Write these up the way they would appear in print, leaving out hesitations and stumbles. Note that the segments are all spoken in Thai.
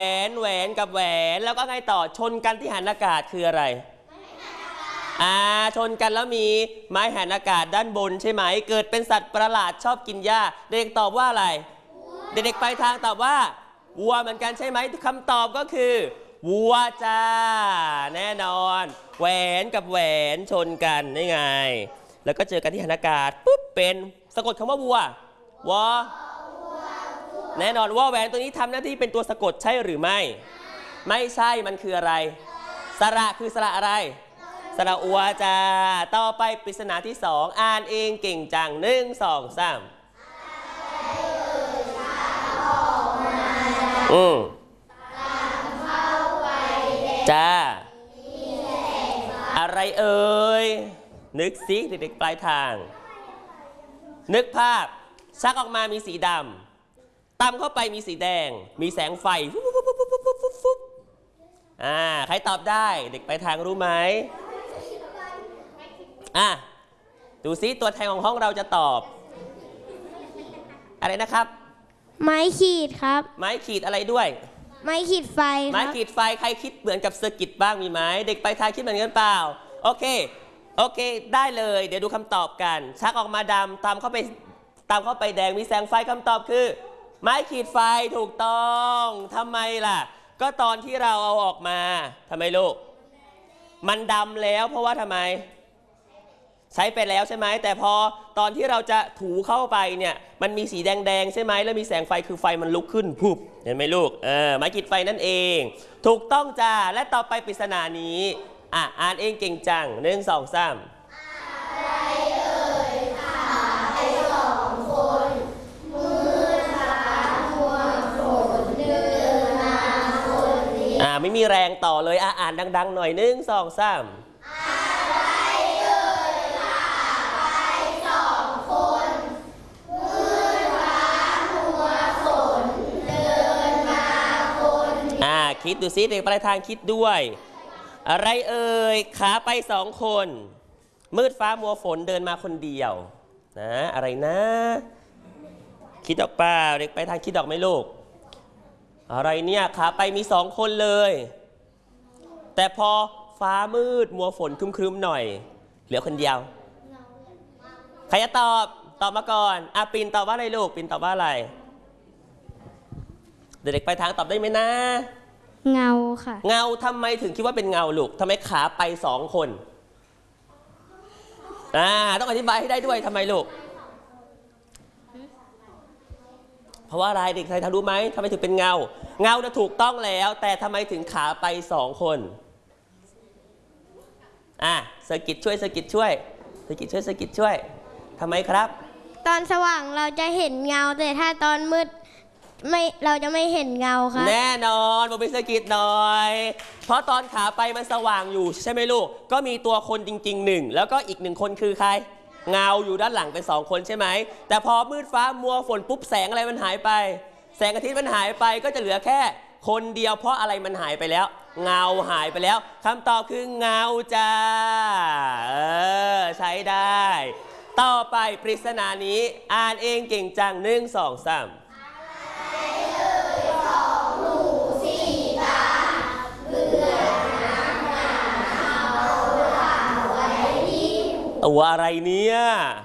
แหวนกับแหวนแล้วก็ไงต่อชนกันที่หันอากาศคืออะไรชนกันแล้วมีไม้หันอากาศด้านบนใช่ไหมเกิดเป็นสัตว์ประหลาดชอบกินหญ้าเด็กตอบว่าอะไรเด็กไปทางตอบว่าวัวเหมือนกันใช่ไหมคำตอบก็คือวัวจ้าแน่นอนแหวนกับแหวนชนกันนี่ไงแล้วก็เจอกันที่หันอากาศปุ๊บเป็นสะกดคำว่าวัววอแน่นอนว่าแหวนตัวนี้ทำหน้าที่เป็นตัวสะกดใช่หรือไม่ไม่ใช่มันคืออะไรสระคือสระอะไรสระอัวจ้าต่อไปปริศนาที่2อ่านเองเก่งจัง1 2 3จ้าอะไรเอ่ยนึกสิเด็กๆปลายทางนึกภาพชักออกมามีสีดำตำเข้าไปมีสีแดงมีแสงไฟใครตอบได้เด็กปลายทางรู้ไหมดูซิตัวแทนของห้องเราจะตอบอะไรนะครับไม้ขีดครับไม้ขีดอะไรด้วยไม้ขีดไฟไม้ขีดไฟใครคิดเหมือนกับเซอร์กิตบ้างมีไหมเด็กปลายทางคิดเหมือนกันเปล่าโอเคได้เลยเดี๋ยวดูคำตอบกันชักออกมาดำตามเข้าไปแดงมีแสงไฟคำตอบคือไม้ขีดไฟถูกต้องทำไมล่ะก็ตอนที่เราเอาออกมาทำไมลูกมันดำแล้วเพราะว่าทำไมใช้ไปแล้วใช่ไหมแต่พอตอนที่เราจะถูเข้าไปเนี่ยมันมีสีแดงใช่ไหมแล้วมีแสงไฟคือไฟมันลุกขึ้นปุ๊บเห็นไหมลูกไม้ขีดไฟนั่นเองถูกต้องจ้าและต่อไปปริศนานี้อ่านเองเก่งจัง1 2 3 อะไรเอ่ยขาไป2 คนมือ3หัวฝนเดินมาคนเดียวไม่มีแรงต่อเลยอ่านดังๆหน่อย1 2 3 อะไรเอ่ยขาไป2 คนมือ3หัวฝนเดินมาคนเดียวคิดดูซิเด็กปลายทางคิดด้วยอะไรเอ่ยขาไป2 คนมืดฟ้ามัวฝนเดินมาคนเดียวนะอะไรนะคิดออกเปล่าเด็กไปทางคิดออกไหมลูกอะไรเนี่ยขาไปมี2 คนเลยแต่พอฟ้ามืดมัวฝนครึ้มๆหน่อยเหลือคนเดียวใครจะตอบมาก่อนปิ่นตอบว่าอะไรลูกปิ่นตอบว่าอะไรเด็กไปทางตอบได้ไหมนะเงาค่ะเงาทำไมถึงคิดว่าเป็นเงาลูกทำไมขาไป2 คนต้องอธิบายให้ได้ด้วยทำไมลูกเพราะว่าอะไรเด็กใครทำรู้ไหมทำไมถึงเป็นเงานะถูกต้องแล้วแต่ทำไมถึงขาไป2 คนเซอร์กิตช่วยทำไมครับตอนสว่างเราจะเห็นเงาแต่ถ้าตอนมืดเราจะไม่เห็นเงาครับแน่นอนบอกเป็นสกิดหน่อยเพราะตอนขาไปมันสว่างอยู่ใช่ไหมลูกก็มีตัวคนจริงๆ1แล้วก็อีก1 คนคือใครเงาอยู่ด้านหลังเป็น2 คนใช่ไหมแต่พอมืดฟ้ามัวฝนปุ๊บแสงอะไรมันหายไปแสงอาทิตย์มันหายไปก็จะเหลือแค่คนเดียวเพราะอะไรมันหายไปแล้วเงาหายไปแล้วคำตอบคือเงาจ้าใช้ได้ต่อไปปริศนานี้อ่านเองเก่งจัง1 2 3ตัวอะไรเนี่ย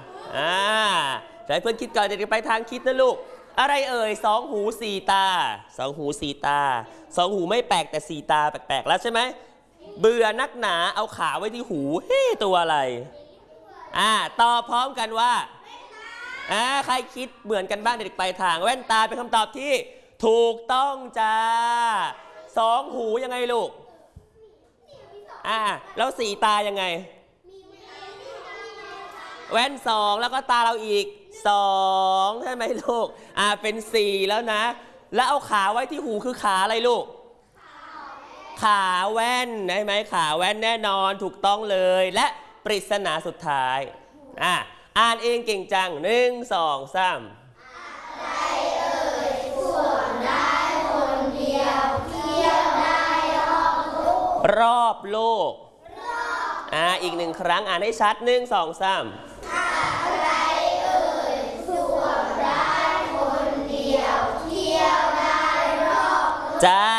ให้เพื่อนคิดก่อนเดี๋ยวไปทางคิดนะลูกอะไรเอ่ย2 หู4 ตา2 หู4 ตา2 หูไม่แปลกแต่4 ตาแปลกๆแล้วใช่ไหมเบื่อนักหนาเอาขาไว้ที่หูตัวอะไรตอบพร้อมกันว่าใครคิดเหมือนกันบ้างเด็กไปทางแว่นตาเป็นคำตอบที่ถูกต้องจ้า2 หูยังไงลูกแล้ว4 ตายังไงแว่น2แล้วก็ตาเราอีก2ใช่ไหมลูกเป็น4แล้วนะแล้วเอาขาไว้ที่หูคือขาอะไรลูกขาแว่นได้ไหมขาแว่นแน่นอนถูกต้องเลยและปริศนาสุดท้ายอ่านเองเก่งจัง1 2 3อะไรเอ่ยส่วนได้คนเดียวเที่ยวได้รอบโลกอีก1 ครั้งอ่านให้ชัด1 2 3อะไรเอ่ยส่วนได้คนเดียวเที่ยวได้รอบโลกจ้า